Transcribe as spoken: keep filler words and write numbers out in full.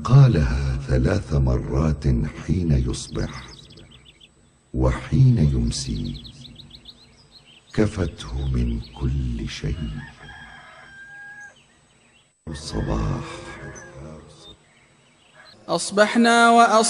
قالها ثلاث مرات حين يصبح وحين يمسي كفته من كل شيء. الصباح. أصبحنا وأصبحنا